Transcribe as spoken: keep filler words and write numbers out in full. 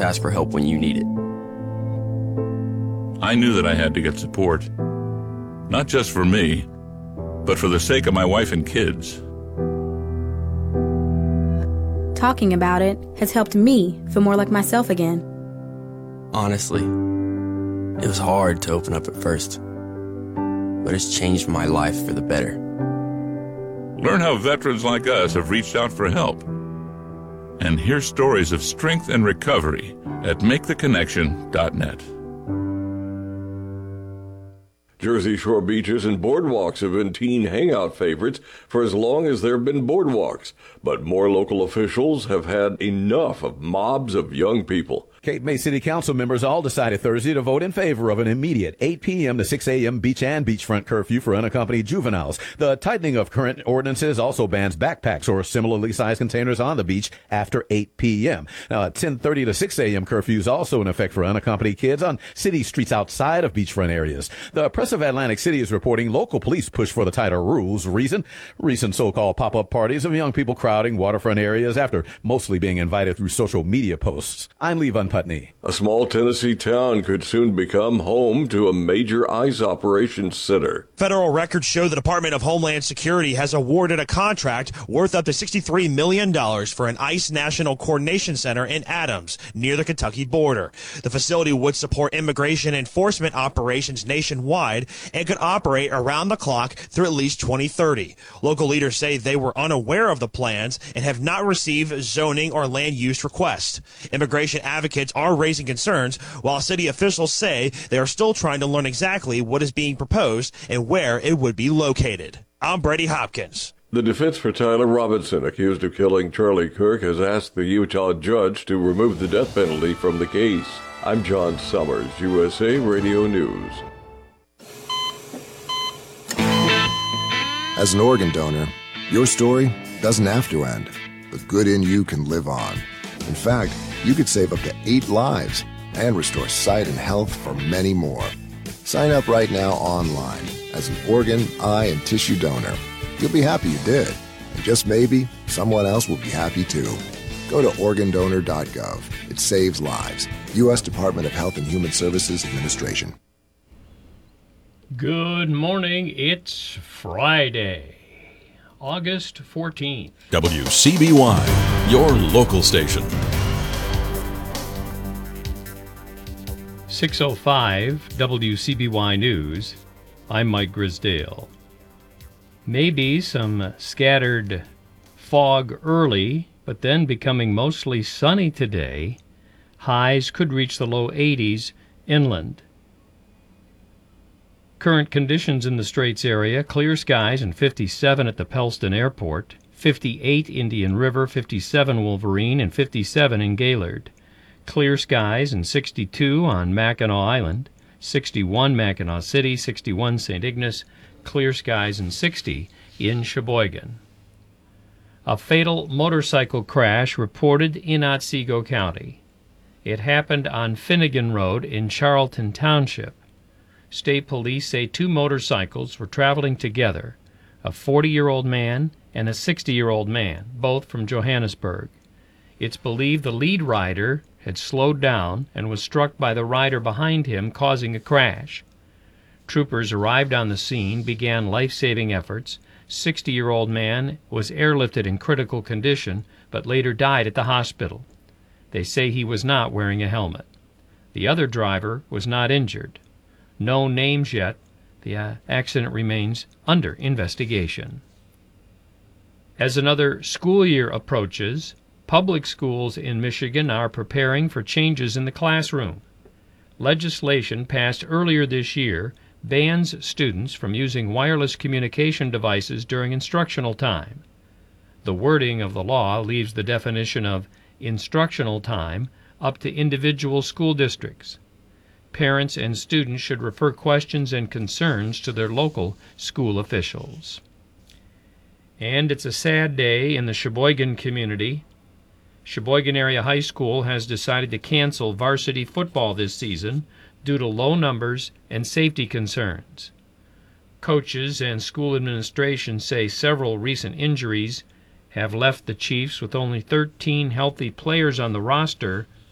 ask for help when you need it. I knew that I had to get support, not just for me, but for the sake of my wife and kids. Talking about it has helped me feel more like myself again. Honestly, it was hard to open up at first, but it's changed my life for the better. Learn how veterans like us have reached out for help. And hear stories of strength and recovery at make the connection dot net. Jersey Shore beaches and boardwalks have been teen hangout favorites for as long as there have been boardwalks. But more local officials have had enough of mobs of young people. Cape May City Council members all decided Thursday to vote in favor of an immediate eight p.m. to six a.m. beach and beachfront curfew for unaccompanied juveniles. The tightening of current ordinances also bans backpacks or similarly sized containers on the beach after eight p.m. Now, a ten thirty to six a.m. curfew is also in effect for unaccompanied kids on city streets outside of beachfront areas. The Press of Atlantic City is reporting local police push for the tighter rules. Reason? Recent so-called pop-up parties of young people crowding waterfront areas after mostly being invited through social media posts. I'm Lee Van Putney. A small Tennessee town could soon become home to a major ICE operations center. Federal records show the Department of Homeland Security has awarded a contract worth up to sixty-three million dollars for an ICE National Coordination Center in Adams, near the Kentucky border. The facility would support immigration enforcement operations nationwide and could operate around the clock through at least twenty thirty. Local leaders say they were unaware of the plans and have not received zoning or land use requests. Immigration advocates are raising concerns, while city officials say they are still trying to learn exactly what is being proposed and where it would be located. I'm Brady Hopkins. The defense for Tyler Robinson, accused of killing Charlie Kirk, has asked the Utah judge to remove the death penalty from the case. I'm John Summers, U S A Radio News. As an organ donor, your story doesn't have to end. The good in you can live on. In fact, you could save up to eight lives and restore sight and health for many more. Sign up right now online as an organ, eye, and tissue donor. You'll be happy you did, and just maybe someone else will be happy too. Go to organ donor dot gov. It saves lives. U S Department of Health and Human Services Administration. Good morning. It's Friday, August fourteenth. W C B Y, your local station. six oh five W C B Y News. I'm Mike Grisdale. Maybe some scattered fog early, but then becoming mostly sunny today. Highs could reach the low eighties inland. Current conditions in the Straits area: clear skies and fifty-seven at the Pellston Airport, fifty-eight Indian River, fifty-seven Wolverine, and fifty-seven in Gaylord. Clear skies and sixty-two on Mackinac Island, sixty-one Mackinac City, sixty-one Saint Ignace, clear skies and sixty in Sheboygan. A fatal motorcycle crash reported in Otsego County. It happened on Finnegan Road in Charlton Township. State police say two motorcycles were traveling together, a forty-year-old man and a sixty-year-old man, both from Johannesburg. It's believed the lead rider had slowed down and was struck by the rider behind him, causing a crash. Troopers arrived on the scene, began life-saving efforts. sixty-year-old man was airlifted in critical condition, but later died at the hospital. They say he was not wearing a helmet. The other driver was not injured. No names yet. The uh, accident remains under investigation. As another school year approaches, public schools in Michigan are preparing for changes in the classroom. Legislation passed earlier this year bans students from using wireless communication devices during instructional time. The wording of the law leaves the definition of instructional time up to individual school districts. Parents and students should refer questions and concerns to their local school officials. And it's a sad day in the Sheboygan community. Sheboygan Area High School has decided to cancel varsity football this season due to low numbers and safety concerns. Coaches and school administration say several recent injuries have left the Chiefs with only thirteen healthy players on the roster